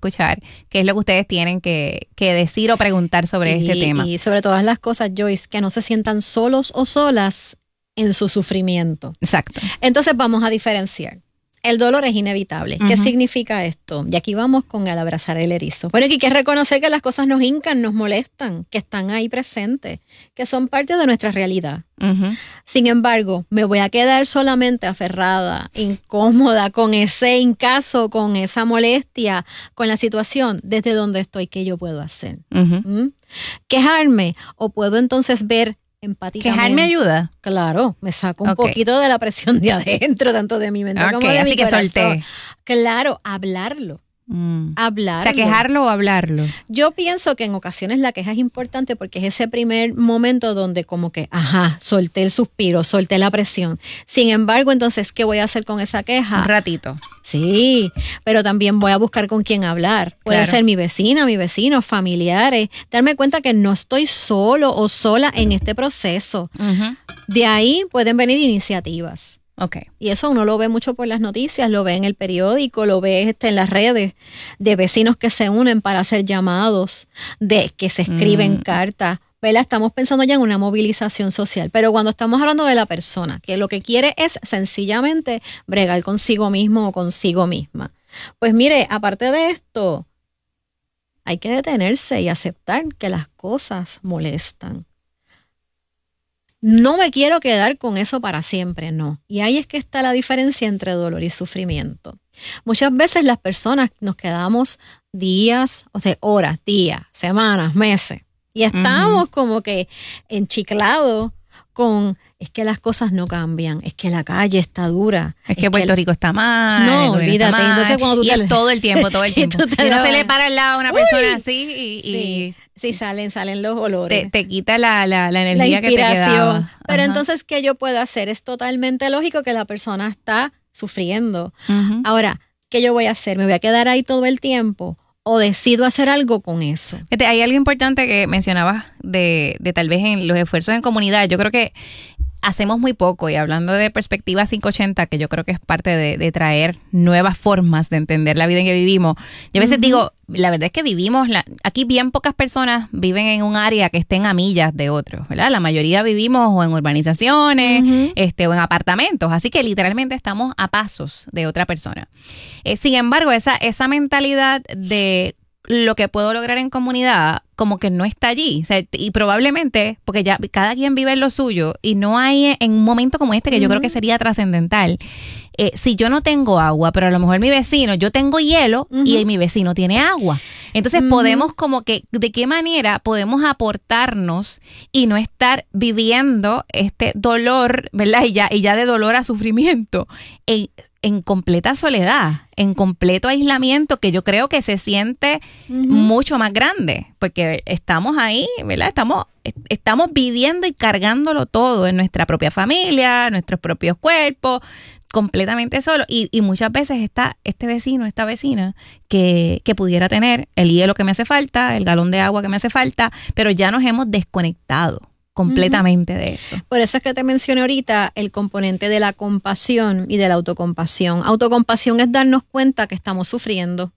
escuchar qué es lo que ustedes tienen que decir o preguntar sobre este tema. Y sobre todas las cosas, Joyce, que no se sientan solos o solas en su sufrimiento. Exacto. Entonces vamos a diferenciar. El dolor es inevitable. ¿Qué significa esto? Y aquí vamos con el abrazar el erizo. Bueno, aquí hay que reconocer que las cosas nos hincan, nos molestan, que están ahí presentes, que son parte de nuestra realidad. Sin embargo, me voy a quedar solamente aferrada, incómoda, con ese hincazo, con esa molestia, con la situación, desde donde estoy, ¿qué yo puedo hacer? ¿Quejarme? ¿O puedo entonces ver empáticamente? ¿Quejarme ayuda? Claro, me saco un poquito de la presión de adentro, tanto de mi mente como de mi corazón. Así que solté. Claro, hablarlo. Hablarlo. O sea, quejarlo o hablarlo. Yo pienso que en ocasiones la queja es importante porque es ese primer momento donde como que, solté el suspiro, solté la presión. Sin embargo, entonces, ¿qué voy a hacer con esa queja? Un ratito. Sí, pero también voy a buscar con quién hablar. Puede ser mi vecina, mi vecino, familiares. Darme cuenta que no estoy solo o sola en este proceso. De ahí pueden venir iniciativas. Okay. Y eso uno lo ve mucho por las noticias, lo ve en el periódico, lo ve en las redes, de vecinos que se unen para hacer llamados, de que se escriben cartas. ¿Verdad? Estamos pensando ya en una movilización social, pero cuando estamos hablando de la persona, que lo que quiere es sencillamente bregar consigo mismo o consigo misma. Pues mire, aparte de esto, hay que detenerse y aceptar que las cosas molestan. No me quiero quedar con eso para siempre, no. Y ahí es que está la diferencia entre dolor y sufrimiento. Muchas veces las personas nos quedamos días, horas, días, semanas, meses. Y estamos como que enchiclados con, es que las cosas no cambian, es que la calle está dura. Es que Puerto Rico está mal. No, olvídate. Entonces, cuando tú es todo el tiempo. Y no se le para al lado a una persona así Sí, salen los olores. Te quita la energía que te quedaba. Pero entonces, ¿qué yo puedo hacer? Es totalmente lógico que la persona está sufriendo. Ahora, ¿qué yo voy a hacer? ¿Me voy a quedar ahí todo el tiempo? ¿O decido hacer algo con eso? Hay algo importante que mencionabas de tal vez en los esfuerzos en comunidad. Yo creo que hacemos muy poco, y hablando de perspectiva 580, que yo creo que es parte de traer nuevas formas de entender la vida en que vivimos. Yo a veces digo, la verdad es que vivimos, aquí bien pocas personas viven en un área que estén a millas de otros, ¿verdad? La mayoría vivimos o en urbanizaciones, o en apartamentos, así que literalmente estamos a pasos de otra persona. Sin embargo, esa mentalidad de lo que puedo lograr en comunidad como que no está allí, o sea, y probablemente porque ya cada quien vive en lo suyo y no hay en un momento como este que yo creo que sería trascendental. Si yo no tengo agua, pero a lo mejor mi vecino, yo tengo hielo y mi vecino tiene agua, entonces podemos como que de qué manera podemos aportarnos y no estar viviendo este dolor, ¿verdad? Y ya de dolor a sufrimiento en completa soledad, en completo aislamiento, que yo creo que se siente mucho más grande, porque estamos ahí, ¿verdad? Estamos viviendo y cargándolo todo en nuestra propia familia, nuestros propios cuerpos, completamente solo. Y muchas veces está este vecino, esta vecina, que pudiera tener el hielo que me hace falta, el galón de agua que me hace falta, pero ya nos hemos desconectado completamente de eso. Por eso es que te mencioné ahorita el componente de la compasión y de la autocompasión. Autocompasión es darnos cuenta que estamos sufriendo.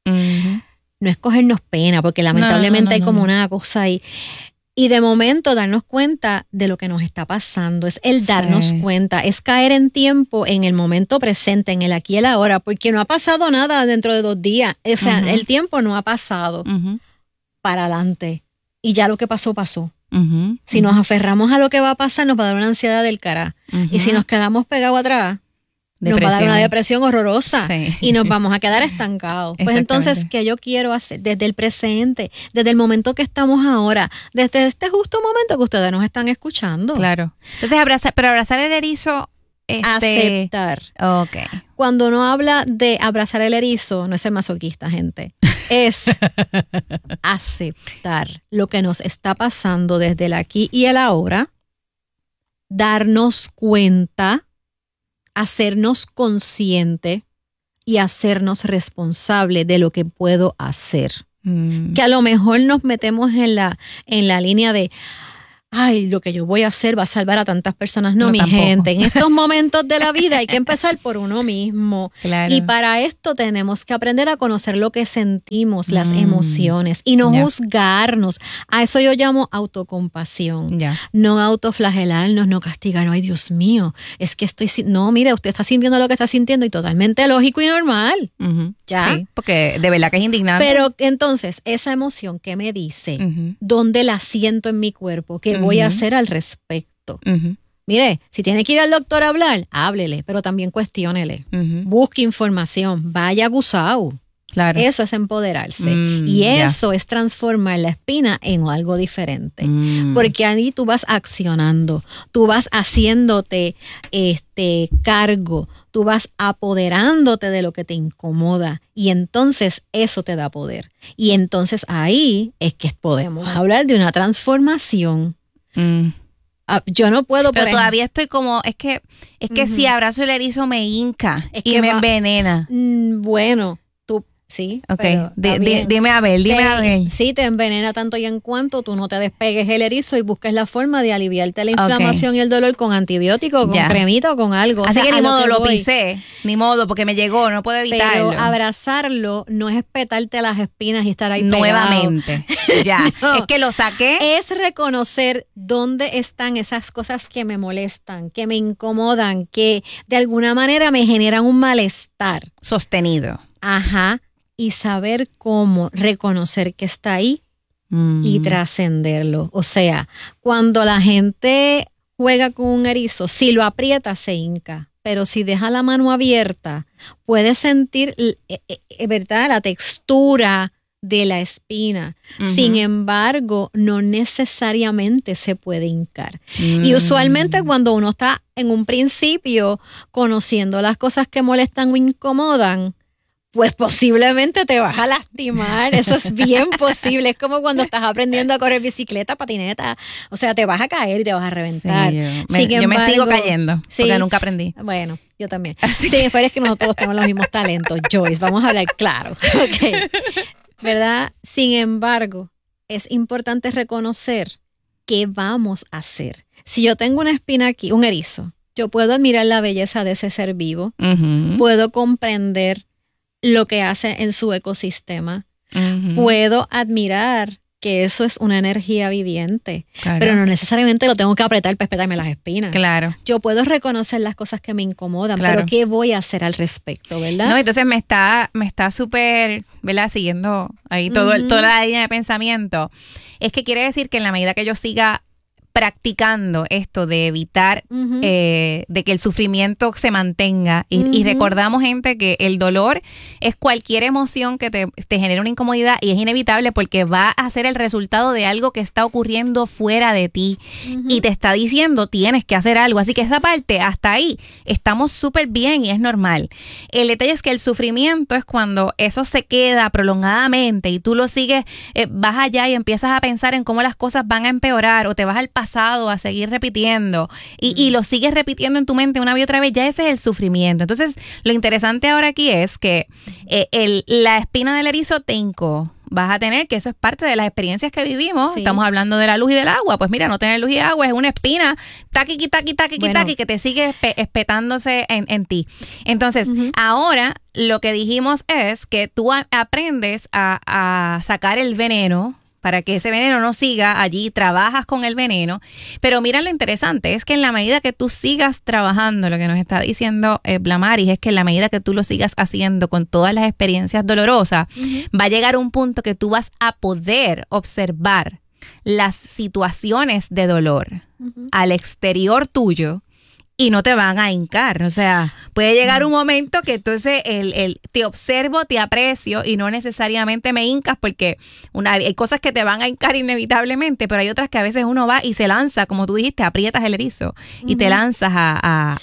No es cogernos pena, porque lamentablemente hay como una cosa ahí. Y de momento darnos cuenta de lo que nos está pasando. Es el darnos cuenta, es caer en tiempo, en el momento presente, en el aquí y el ahora, porque no ha pasado nada dentro de 2 días. O sea, el tiempo no ha pasado para adelante. Y ya lo que pasó, pasó. Si nos aferramos a lo que va a pasar, nos va a dar una ansiedad del cara. Y si nos quedamos pegados atrás, nos va a dar una depresión horrorosa y nos vamos a quedar estancados. Pues entonces, ¿qué yo quiero hacer? Desde el presente, desde el momento que estamos ahora, desde este justo momento que ustedes nos están escuchando. Claro. Entonces, abrazar el erizo. Aceptar. Okay. Cuando uno habla de abrazar el erizo, no es ser masoquista, gente. Es aceptar lo que nos está pasando desde el aquí y el ahora, darnos cuenta, hacernos consciente y hacernos responsable de lo que puedo hacer. Que a lo mejor nos metemos en la línea de ay, lo que yo voy a hacer va a salvar a tantas personas. No, mi tampoco. gente, en estos momentos de la vida hay que empezar por uno mismo. Claro. Y para esto tenemos que aprender a conocer lo que sentimos, las emociones, y no juzgarnos. A eso yo llamo autocompasión. No autoflagelarnos, no castigarnos. Ay, Dios mío, es que no, mire, usted está sintiendo lo que está sintiendo y totalmente lógico y normal. ¿Ya? Sí, porque de verdad que es indignante. Pero entonces, esa emoción, ¿qué me dice? ¿Dónde la siento en mi cuerpo? ¿Qué voy a hacer al respecto? Mire, si tiene que ir al doctor a hablar, háblele, pero también cuestiónele. Busque información, vaya gusao. Claro. Eso es empoderarse. Y eso es transformar la espina en algo diferente. Porque ahí tú vas accionando, tú vas haciéndote cargo, tú vas apoderándote de lo que te incomoda. Y entonces eso te da poder. Y entonces ahí es que podemos hablar de una transformación. Yo no puedo... Pero todavía estoy como... Es que si abrazo el erizo me hinca y me envenena. Bueno... Sí, ok. Dime a ver. Sí, te envenena tanto y en cuanto tú no te despegues el erizo y busques la forma de aliviarte la inflamación y el dolor con antibiótico, con cremita o con algo. Así que ni modo, lo pisé, ni modo, porque me llegó, no puedo evitarlo. Pero abrazarlo no es petarte las espinas y estar ahí nuevamente. Ya, no. Es que lo saqué. Es reconocer dónde están esas cosas que me molestan, que me incomodan, que de alguna manera me generan un malestar. Sostenido. Ajá. Y saber cómo reconocer que está ahí y trascenderlo. O sea, cuando la gente juega con un erizo, si lo aprieta, se hinca. Pero si deja la mano abierta, puede sentir, ¿verdad?, la textura de la espina. Sin embargo, no necesariamente se puede hincar. Y usualmente cuando uno está en un principio conociendo las cosas que molestan o incomodan, pues posiblemente te vas a lastimar. Eso es bien posible. Es como cuando estás aprendiendo a correr bicicleta, patineta. O sea, te vas a caer y te vas a reventar. Sí, yo me sigo cayendo porque nunca aprendí. Bueno, yo también. Sí, pero es que nosotros tenemos los mismos talentos, Joyce. Vamos a hablar claro. Okay. ¿Verdad? Sin embargo, es importante reconocer qué vamos a hacer. Si yo tengo una espina aquí, un erizo, yo puedo admirar la belleza de ese ser vivo. Puedo comprender lo que hace en su ecosistema. Puedo admirar que eso es una energía viviente, pero no necesariamente lo tengo que apretar para espetarme las espinas. Claro. Yo puedo reconocer las cosas que me incomodan, pero ¿qué voy a hacer al respecto, verdad? No, entonces me está súper, ¿verdad?, siguiendo ahí toda la línea de pensamiento. Es que quiere decir que en la medida que yo siga practicando esto de evitar de que el sufrimiento se mantenga y recordamos, gente, que el dolor es cualquier emoción que te genere una incomodidad y es inevitable porque va a ser el resultado de algo que está ocurriendo fuera de ti y te está diciendo tienes que hacer algo, así que esa parte hasta ahí estamos súper bien y es normal. El detalle es que el sufrimiento es cuando eso se queda prolongadamente y tú lo sigues, vas allá y empiezas a pensar en cómo las cosas van a empeorar o te vas al pasado a seguir repitiendo y lo sigues repitiendo en tu mente una y otra vez, ya ese es el sufrimiento. Entonces, lo interesante ahora aquí es que la espina del erizo te hincó. Vas a tener que eso es parte de las experiencias que vivimos. Sí. Estamos hablando de la luz y del agua. Pues mira, no tener luz y agua es una espina taqui, que te sigue espetándose en ti. Entonces, ahora lo que dijimos es que tú aprendes a sacar el veneno para que ese veneno no siga allí, trabajas con el veneno. Pero mira, lo interesante es que en la medida que tú sigas trabajando, lo que nos está diciendo Blamaris, es que en la medida que tú lo sigas haciendo con todas las experiencias dolorosas, va a llegar un punto que tú vas a poder observar las situaciones de dolor al exterior tuyo y no te van a hincar. O sea, puede llegar un momento que entonces te observo, te aprecio y no necesariamente me hincas porque hay cosas que te van a hincar inevitablemente, pero hay otras que a veces uno va y se lanza, como tú dijiste, aprietas el erizo y te lanzas a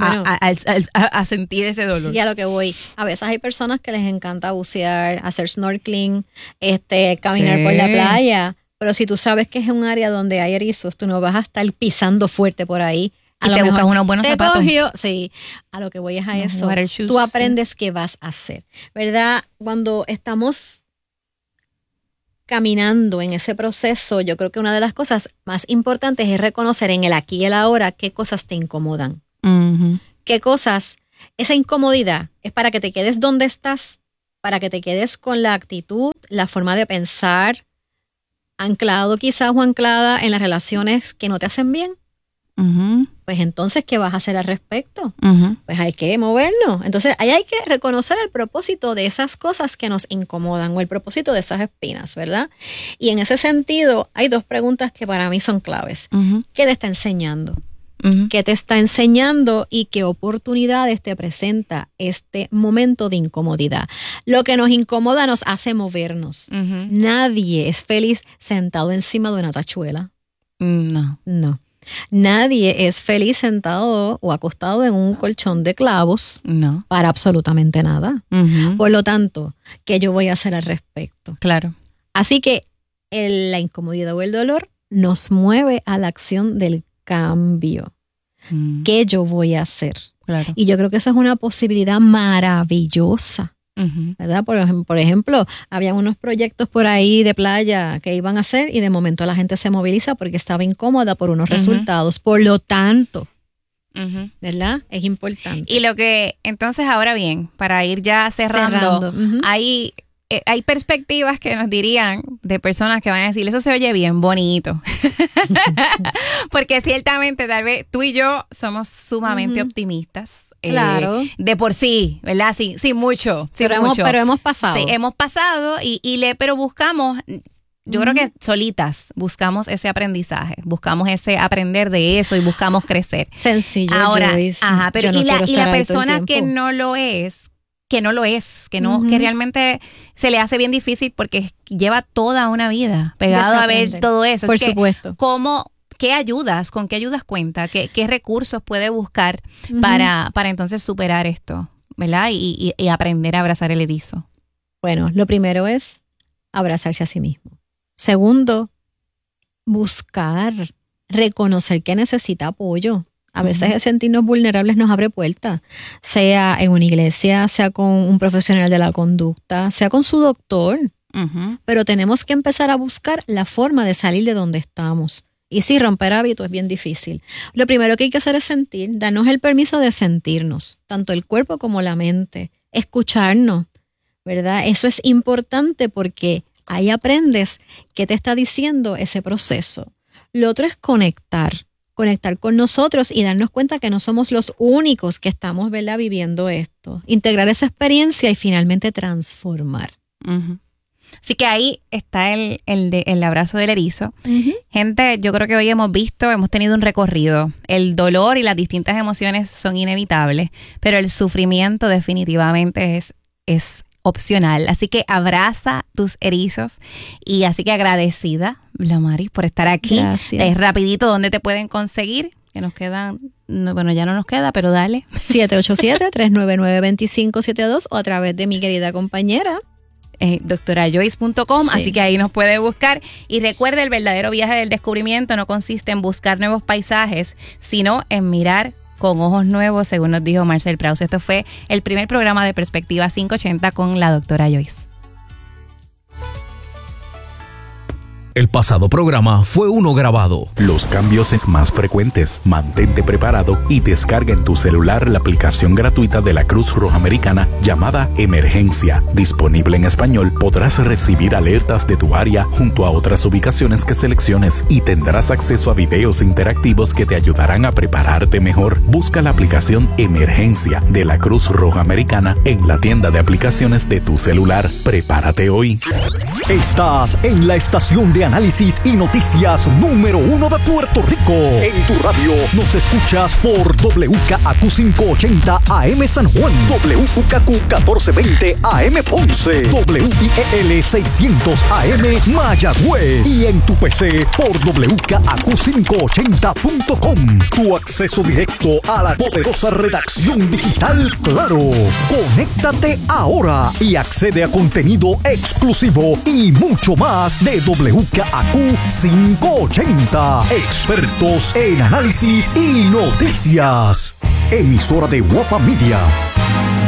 sentir ese dolor. Y a lo que voy, a veces hay personas que les encanta bucear, hacer snorkeling, caminar por la playa, pero si tú sabes que es un área donde hay erizos, tú no vas a estar pisando fuerte por ahí. Y te buscas unos buenos zapatos. Sí, a lo que voy es a eso. Tú aprendes qué vas a hacer, ¿verdad? Cuando estamos caminando en ese proceso, yo creo que una de las cosas más importantes es reconocer en el aquí y el ahora qué cosas te incomodan. Uh-huh. Qué cosas, esa incomodidad es para que te quedes donde estás, para que te quedes con la actitud, la forma de pensar, anclado quizás o anclada en las relaciones que no te hacen bien. Uh-huh. Pues entonces, ¿qué vas a hacer al respecto? Uh-huh. Pues hay que movernos. Entonces, ahí hay que reconocer el propósito de esas cosas que nos incomodan o el propósito de esas espinas, ¿verdad? Y en ese sentido, hay 2 preguntas que para mí son claves. Uh-huh. ¿Qué te está enseñando? Uh-huh. ¿Qué te está enseñando y qué oportunidades te presenta este momento de incomodidad? Lo que nos incomoda nos hace movernos. Uh-huh. Nadie es feliz sentado encima de una tachuela. No. No. Nadie es feliz sentado o acostado en un colchón de clavos. No. Para absolutamente nada. Uh-huh. Por lo tanto, ¿qué yo voy a hacer al respecto? Claro. Así que la incomodidad o el dolor nos mueve a la acción del cambio. ¿Qué yo voy a hacer? Claro. Y yo creo que eso es una posibilidad maravillosa. Uh-huh. ¿Verdad? Por ejemplo, habían unos proyectos por ahí de playa que iban a hacer y de momento la gente se moviliza porque estaba incómoda por unos resultados. Por lo tanto, ¿verdad? Es importante. Y lo que, entonces, ahora bien, para ir ya cerrando. Hay perspectivas que nos dirían de personas que van a decir, eso se oye bien bonito. Porque ciertamente, tal vez tú y yo somos sumamente optimistas. Claro. De por sí, ¿verdad? Sí, mucho. Sí, pero hemos pasado. Sí, hemos pasado pero buscamos, yo creo que solitas buscamos ese aprendizaje, buscamos ese aprender de eso y buscamos crecer. Sencillo. Ahora, Joyce, pero y la persona que no lo es, que realmente se le hace bien difícil porque lleva toda una vida pegado a ver todo eso. Por supuesto. ¿Qué ayudas? ¿Con qué ayudas cuenta? ¿Qué recursos puede buscar para entonces superar esto, ¿verdad? Y aprender a abrazar el erizo. Bueno, lo primero es abrazarse a sí mismo. Segundo, buscar, reconocer que necesita apoyo. A veces el sentirnos vulnerables nos abre puertas, sea en una iglesia, sea con un profesional de la conducta, sea con su doctor. Pero tenemos que empezar a buscar la forma de salir de donde estamos. Y sí, romper hábitos es bien difícil. Lo primero que hay que hacer es sentir, darnos el permiso de sentirnos, tanto el cuerpo como la mente, escucharnos, ¿verdad? Eso es importante porque ahí aprendes qué te está diciendo ese proceso. Lo otro es conectar con nosotros y darnos cuenta que no somos los únicos que estamos, ¿verdad?, viviendo esto. Integrar esa experiencia y finalmente transformar. Así que ahí está el abrazo del erizo. Gente, yo creo que hoy hemos tenido un recorrido. El dolor y las distintas emociones son inevitables, pero el sufrimiento definitivamente es opcional. Así que abraza tus erizos y así que agradecida, Blamaris, por estar aquí. Gracias. Rapidito, ¿dónde te pueden conseguir? Que nos quedan, bueno, ya no nos queda, pero dale. 787-399-2572 o a través de mi querida compañera doctorajoyce.com, así que ahí nos puede buscar. Y recuerde, el verdadero viaje del descubrimiento no consiste en buscar nuevos paisajes, sino en mirar con ojos nuevos, según nos dijo Marcel Proust. Esto fue el primer programa de Perspectiva 580 con la doctora Joyce. El pasado programa fue uno grabado. Los cambios es más frecuentes. Mantente preparado y descarga en tu celular la aplicación gratuita de la Cruz Roja Americana llamada Emergencia. Disponible en español, podrás recibir alertas de tu área junto a otras ubicaciones que selecciones y tendrás acceso a videos interactivos que te ayudarán a prepararte mejor. Busca la aplicación Emergencia de la Cruz Roja Americana en la tienda de aplicaciones de tu celular. Prepárate hoy. Estás en la estación de análisis y noticias número 1 de Puerto Rico. En tu radio nos escuchas por WKAQ 580 AM San Juan, WKQ 1420 AM Ponce, WIEL 600 AM Mayagüez y en tu PC por WKAQ580.com. Tu acceso directo a la poderosa redacción digital Claro. Conéctate ahora y accede a contenido exclusivo y mucho más de WKAQ 580. Expertos en análisis y noticias. Emisora de Guapa Media.